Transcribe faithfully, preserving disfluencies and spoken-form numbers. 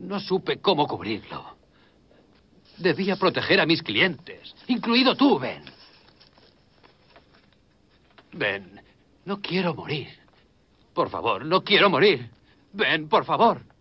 No supe cómo cubrirlo. Debía proteger a mis clientes, incluido tú, Ben. Ben, no quiero morir. Por favor, no quiero morir. Ben, por favor.